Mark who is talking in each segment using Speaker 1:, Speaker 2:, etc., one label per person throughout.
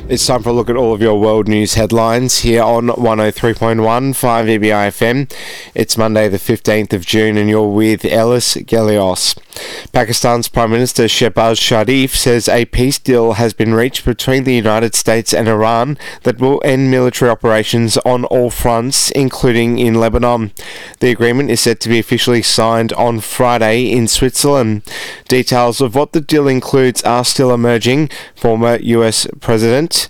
Speaker 1: It's time for a look at all of your world news headlines here on 103.1 5 EBI FM. It's Monday the 15th of June and you're with Ellis Gelios. Pakistan's Prime Minister Shehbaz Sharif says a peace deal has been reached between the United States and Iran that will end military operations on all fronts, including in Lebanon. The agreement is set to be officially signed on Friday in Switzerland. Details of what the deal includes are still emerging. Former US President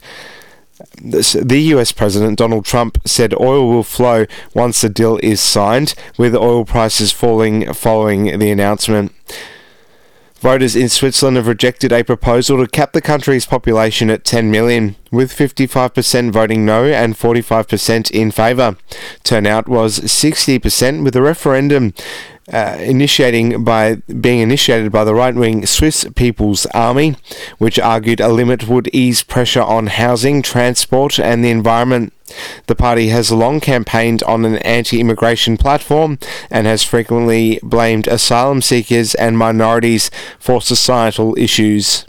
Speaker 1: Donald Trump said oil will flow once the deal is signed, with oil prices falling following the announcement. Voters in Switzerland have rejected a proposal to cap the country's population at 10 million, with 55% voting no and 45% in favour. Turnout was 60%, with a referendum being initiated by the right-wing Swiss People's Army, which argued a limit would ease pressure on housing, transport and the environment. The party has long campaigned on an anti-immigration platform and has frequently blamed asylum seekers and minorities for societal issues.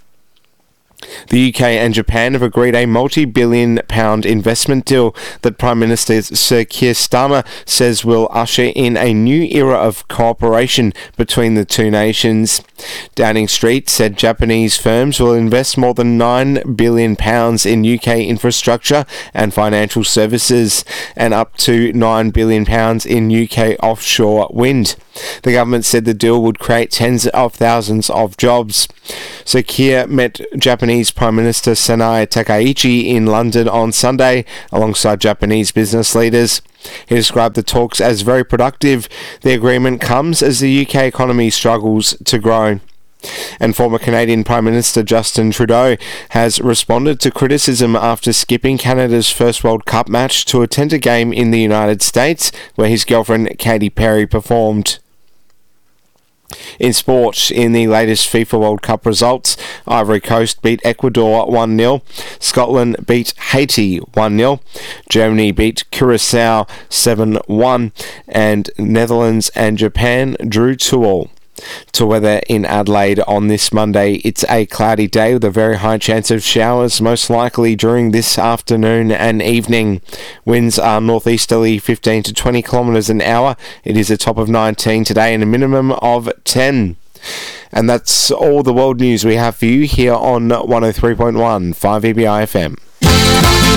Speaker 1: The UK and Japan have agreed a multi-billion pound investment deal that Prime Minister Sir Keir Starmer says will usher in a new era of cooperation between the two nations. Downing Street said Japanese firms will invest more than £9 billion in UK infrastructure and financial services and up to £9 billion in UK offshore wind. The government said the deal would create tens of thousands of jobs. Sir Keir met Japanese Prime Minister Sanae Takaichi in London on Sunday alongside Japanese business leaders. He described the talks as very productive. The agreement comes as the UK economy struggles to grow. And former Canadian Prime Minister Justin Trudeau has responded to criticism after skipping Canada's first World Cup match to attend a game in the United States where his girlfriend Katy Perry performed. In sport, in the latest FIFA World Cup results, Ivory Coast beat Ecuador 1-0, Scotland beat Haiti 1-0, Germany beat Curacao 7-1, and Netherlands and Japan drew 2-2. To weather in Adelaide on this Monday, it's a cloudy day with a very high chance of showers, most likely during this afternoon and evening. Winds are northeasterly 15 to 20 kilometres an hour. It is a top of 19 today and a minimum of 10. And that's all the world news we have for you here on 103.1 5 EBI FM.